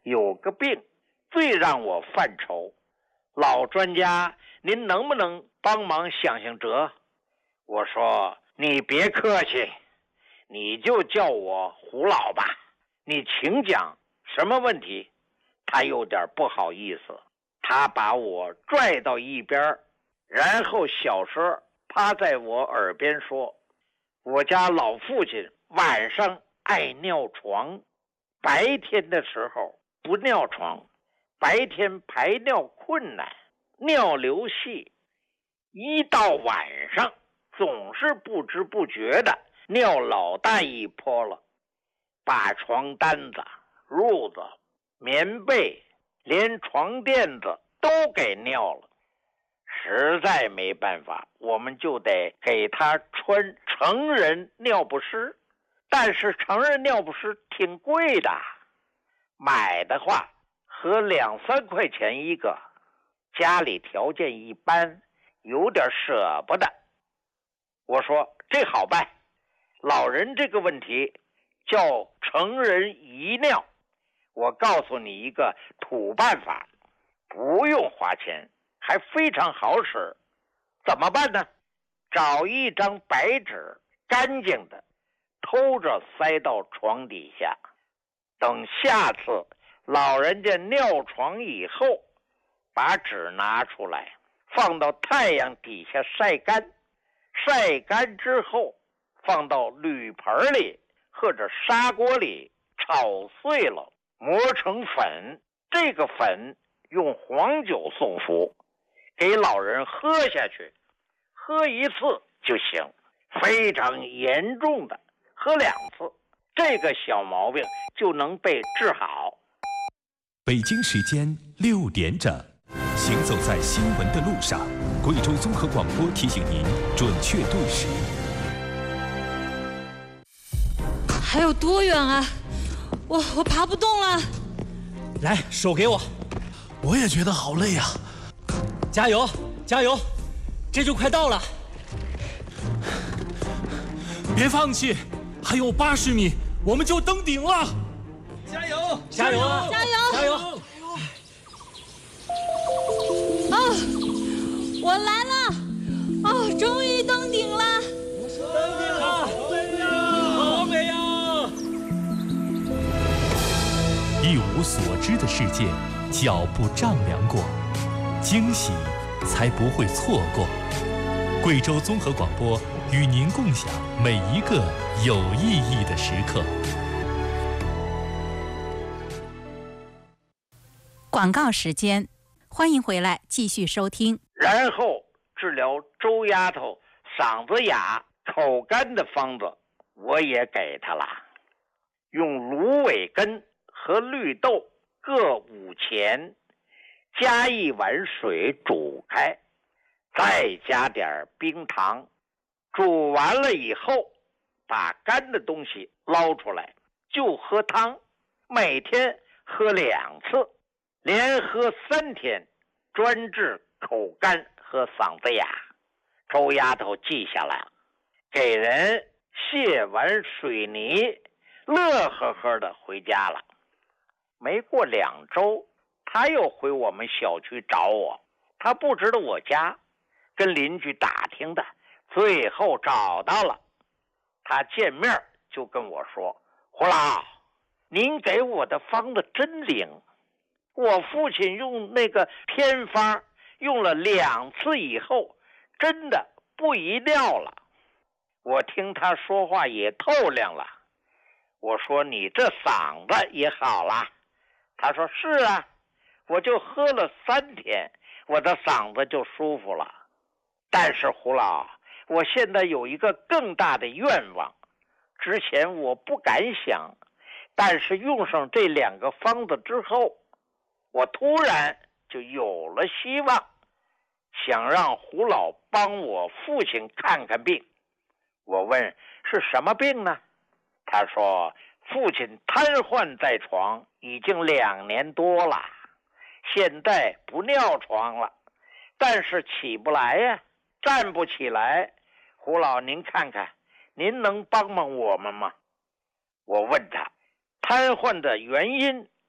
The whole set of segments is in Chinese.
有个病最让我犯愁，老专家，您能不能帮忙想想辙？我说你别客气，你就叫我胡老吧，你请讲，什么问题？他有点不好意思，他把我拽到一边，然后小声趴在我耳边说，我家老父亲晚上爱尿床，白天的时候不尿床，白天排尿困难，尿流细，一到晚上总是不知不觉的尿老大一泼了，把床单子、褥子、棉被连床垫子都给尿了。实在没办法，我们就得给他穿成人尿不湿，但是成人尿不湿挺贵的，买的话合2-3块钱一个，家里条件一般，有点舍不得。我说这好办，老人这个问题叫成人遗尿，我告诉你一个土办法，不用花钱，还非常好使。怎么办呢？找一张白纸，干净的，偷着塞到床底下，等下次老人家尿床以后，把纸拿出来，放到太阳底下晒干，晒干之后放到铝盆里或者砂锅里炒碎了，磨成粉，这个粉用黄酒送服，给老人喝下去，喝一次就行，非常严重的喝2次，这个小毛病就能被治好。 北京时间6点整，行走在新闻的路上，贵州综合广播提醒您准确对时。 还有多远啊？我爬不动了。 来，手给我。 我也觉得好累啊。 加油，加油，这就快到了。 别放弃，还有80米，我们就登顶了。 加油，加油， 加油， 加油！ 啊，我来了！啊，终于登顶了！ 登顶了！好美呀！ 一无所知的世界，脚步丈量过，惊喜才不会错过。贵州综合广播与您共享每一个有意义的时刻。 广告时间，欢迎回来继续收听。 然后治疗周丫头嗓子哑、口干的方子我也给她了，用芦苇根和绿豆各5钱，加1碗水煮开，再加点冰糖，煮完了以后把干的东西捞出来，就喝汤，每天喝2次，连喝3天，专治口干和嗓子哑。周丫头记下来了，给人卸完水泥，乐呵呵的回家了。没过2周，他又回我们小区找我，他不知道我家，跟邻居打听的，最后找到了。他见面就跟我说，胡老，您给我的方子真灵，我父亲用那个偏方用了2次以后，真的不遗尿了。我听他说话也透亮了，我说你这嗓子也好了。他说是啊，我就喝了3天，我的嗓子就舒服了。但是胡老，我现在有一个更大的愿望，之前我不敢想，但是用上这2个方子之后，我突然就有了希望，想让胡老帮我父亲看看病。我问是什么病呢？他说父亲瘫痪在床已经2年多了，现在不尿床了，但是起不来呀，站不起来。胡老您看看，您能帮帮我们吗？我问他瘫痪的原因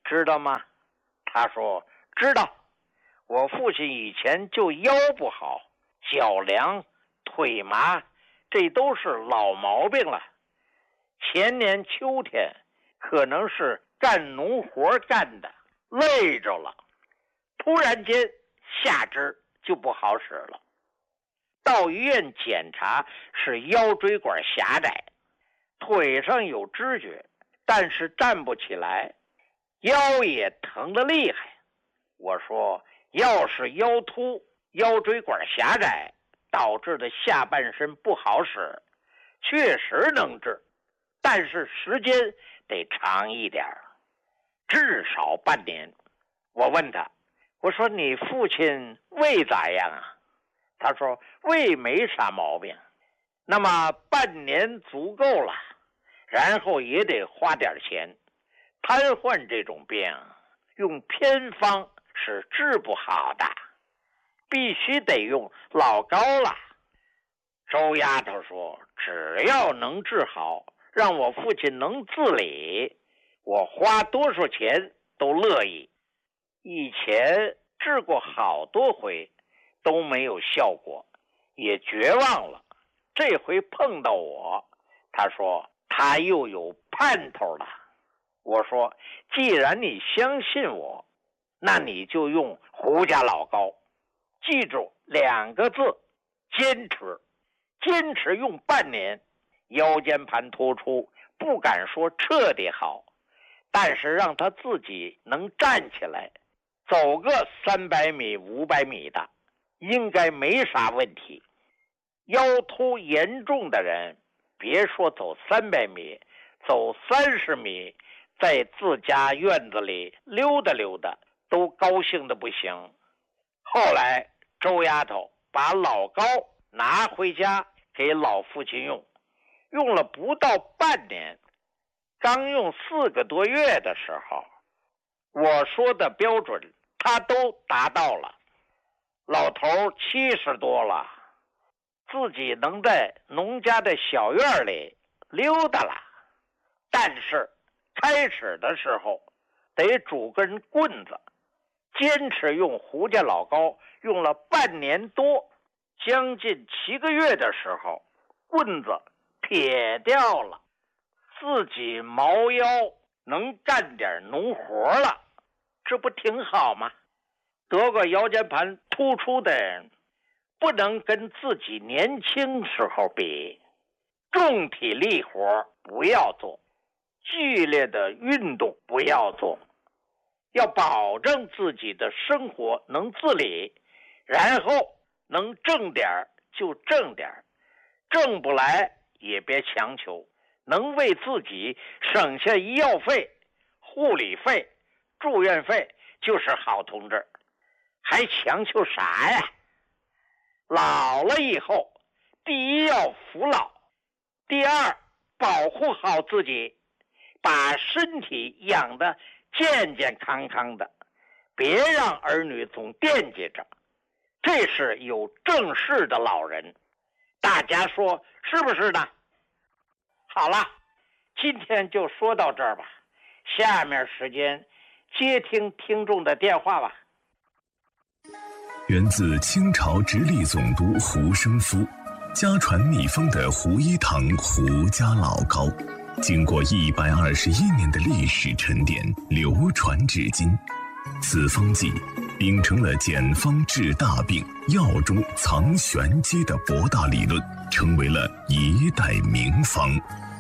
知道吗？他说知道，我父亲以前就腰不好，脚凉，腿麻，这都是老毛病了。前年秋天可能是干农活干的累着了，突然间下肢就不好使了。到医院检查是腰椎管狭窄，腿上有知觉，但是站不起来，腰也疼得厉害。我说要是腰突、腰椎管狭窄导致的下半身不好使，确实能治，但是时间得长一点，至少半年。我问他，我说你父亲胃咋样啊？他说胃没啥毛病。那么半年足够了，然后也得花点钱。瘫痪这种病用偏方是治不好的，必须得用老高了。周丫头说，只要能治好，让我父亲能自理，我花多少钱都乐意。以前治过好多回都没有效果，也绝望了。这回碰到我，他说他又有盼头了。我说既然你相信我，那你就用胡家老高，记住2个字，坚持。坚持用半年，腰间盘突出不敢说彻底好，但是让他自己能站起来，走个300米、500米的，应该没啥问题。腰突严重的人，别说走300米，走30米，在自家院子里溜达溜达，都高兴的不行。后来周丫头把老高拿回家给老父亲用，用了不到半年，刚用4个多月的时候，我说的标准他都达到了。老头70多了，自己能在农家的小院里溜达了，但是开始的时候得拄根棍子，坚持用胡家老高用了半年多，将近7个月的时候，棍子撇掉了，自己猫腰能干点农活了，这不挺好吗？得过腰间盘突出的人不能跟自己年轻时候比，重体力活不要做，剧烈的运动不要做，要保证自己的生活能自理，然后能挣点就挣点，挣不来也别强求，能为自己省下医药费、护理费、住院费就是好同志，还强求啥呀？老了以后，第一要服老，第二保护好自己，把身体养得健健康康的，别让儿女总惦记着。这是有正事的老人，大家说是不是呢？好了，今天就说到这儿吧，下面时间接听听众的电话吧。 源自清朝直隶总督胡生夫，家传秘方的胡一堂胡家老高，经过121年的历史沉淀，流传至今。此方剂秉承了简方治大病、药中藏玄机的博大理论，成为了一代名方。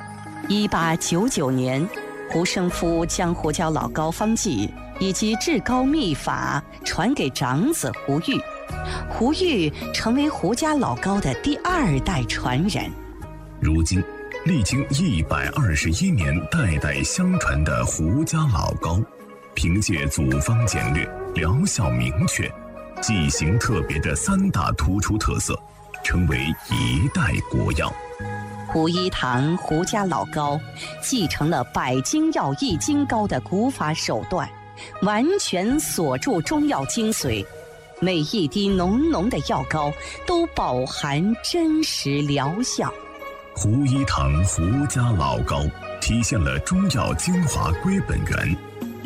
1899年，胡生夫将胡家老高方剂以及治高秘法传给长子胡玉，胡玉成为胡家老高的第2代传人。 如今，历经121年代代相传的胡家老高，凭借组方简略、疗效明确、剂型特别的3大突出特色，成为一代国药。 胡一堂胡家老高继承了百精药易筋膏的古法手段，完全锁住中药精髓，每一滴浓浓的药膏都饱含真实疗效。 胡一堂胡家老高体现了中药精华归本源，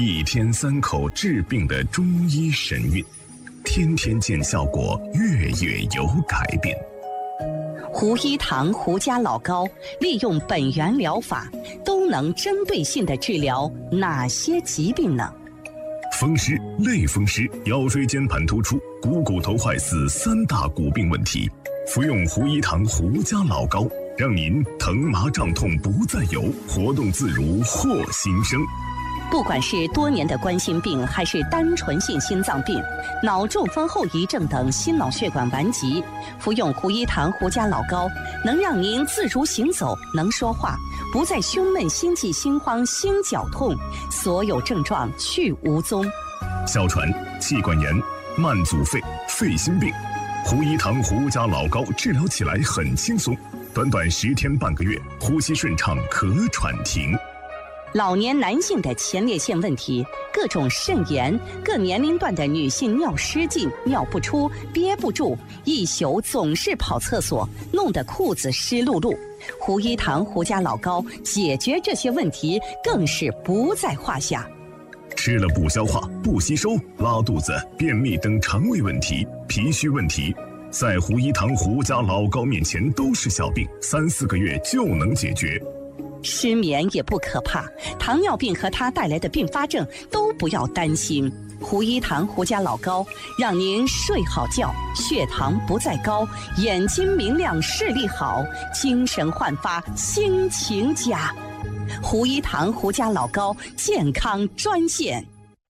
1天3口治病的中医神韵，天天见效果，月月有改变。 胡一堂胡家老膏利用本源疗法，都能针对性地治疗哪些疾病呢？ 风湿、类风湿、腰椎间盘突出、股头坏死3大骨病问题，服用胡一堂胡家老膏，让您疼麻胀痛不再有，活动自如获新生。 不管是多年的冠心病，还是单纯性心脏病、脑中风后遗症等心脑血管顽疾，服用胡一堂胡家老膏，能让您自如行走，能说话，不再胸闷、心悸、心慌、心绞痛，所有症状去无踪。 哮喘、气管炎、慢阻肺、肺心病，胡一堂胡家老膏治疗起来很轻松，短短10天半个月，呼吸顺畅，咳喘停。 老年男性的前列腺问题，各种肾炎，各年龄段的女性尿失禁、尿不出、憋不住，一宿总是跑厕所，弄得裤子湿漉漉。胡一堂胡家老膏解决这些问题更是不在话下。 吃了不消化、不吸收、拉肚子、便秘等肠胃问题、脾虚问题，在胡一堂胡家老膏面前都是小病，3、4个月就能解决。 失眠也不可怕，糖尿病和它带来的并发症都不要担心。胡一堂胡家老膏让您睡好觉，血糖不再高，眼睛明亮，视力好，精神焕发，心情佳。胡一堂胡家老膏健康专线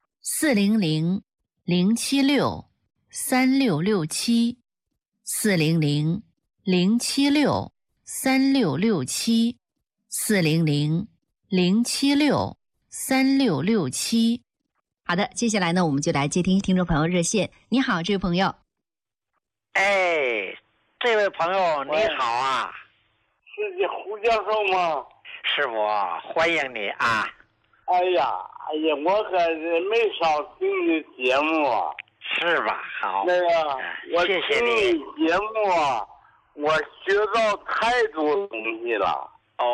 400-076-3667，400-076-3667。好的，接下来呢，我们就来接听听众朋友热线。你好，这位朋友。 哎，这位朋友你好啊， 是你胡教授吗？ 师傅，欢迎你啊！ 哎呀，我可是没少听你节目啊。 是吧？好， 那个，我谢谢听你节目啊，我学到太多东西了。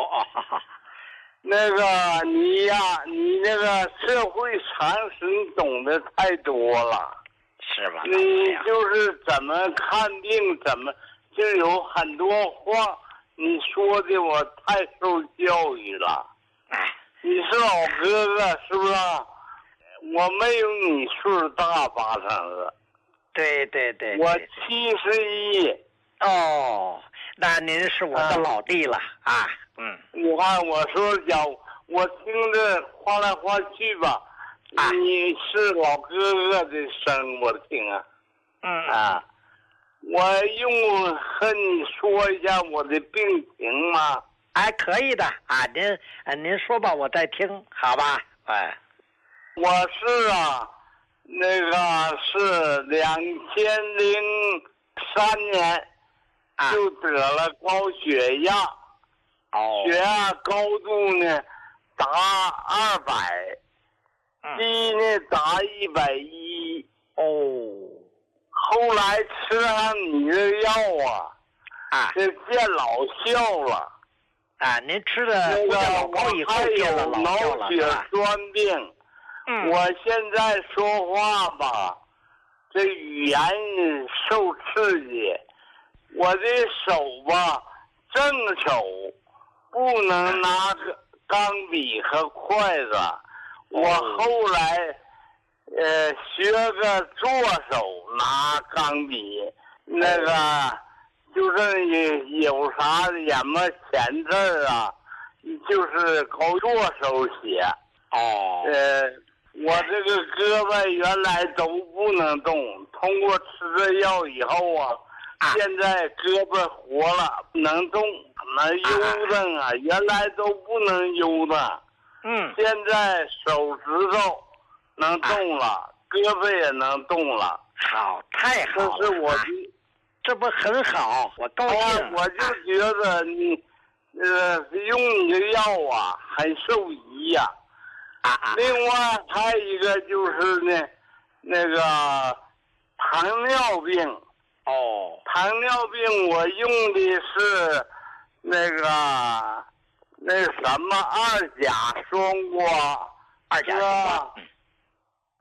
那个你呀，你那个社会常识你懂得太多了， 是吧？ 你就是怎么看病，怎么就有很多话你说的我太受教育了。你是老哥哥是不是？我没有你岁大8成个。 对对对， 我71。 哦，那您是我的老弟了啊。 你看我说讲，我听着话来话去吧，你是老哥哥的声我听啊。我用和你说一下我的病情吗？ 哎，可以的啊，您说吧，我在听，好吧？哎， 我是那个是2003年就得了高血压，血压高度呢达200，低呢达110。后来吃上你的药这见老效了。 您吃的胡家老膏以后见了老效了。 脑血栓病。我现在说话吧，这语言受刺激，我的手吧，正手不能拿钢笔和筷子。我后来学个左手拿钢笔，那个就是有啥什么钱字就是搞左手写。我这个胳膊原来都不能动，通过吃这药以后现在胳膊活了，能动，能悠腾原来都不能悠腾。现在手指头能动了，胳膊也能动了。 好，太好了！ 这是我的， 这不很好？我高兴。 我就觉得你，用你的药很受益呀。另外还有一个就是呢，那个糖尿病。糖尿病我用的是那什么2甲双胍二甲双胍。